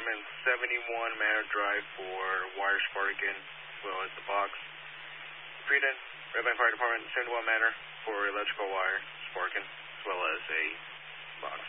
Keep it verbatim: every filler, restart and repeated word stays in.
Department, seventy-one Manor Drive for wire sparking, as well as the box. Freden, Red Bank Fire Department, seventy-one Manor for electrical wire sparking, as well as a box.